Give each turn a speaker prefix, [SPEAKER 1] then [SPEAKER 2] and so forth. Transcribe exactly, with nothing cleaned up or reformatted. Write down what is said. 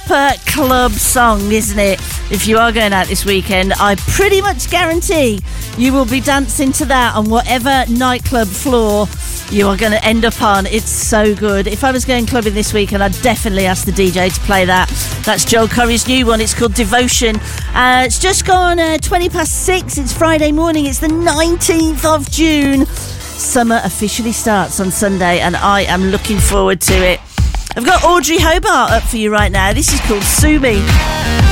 [SPEAKER 1] proper club song, isn't it? If you are going out this weekend, I pretty much guarantee you will be dancing to that on whatever nightclub floor you are going to end up on. It's so good. If I was going clubbing this weekend, I'd definitely ask the D J to play that. That's Joel Curry's new one. It's called Devotion. Uh, it's just gone uh, twenty past six. It's Friday morning. It's the nineteenth of June. Summer officially starts on Sunday, and I am looking forward to it. I've got Audrey Hobart up for you right now. This is called Sue Me.